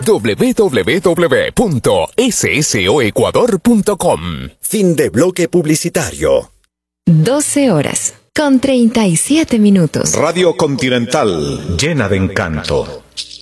www.ssoecuador.com. Fin de bloque publicitario. 12 horas, con 37 minutos. Radio Continental, llena de encanto.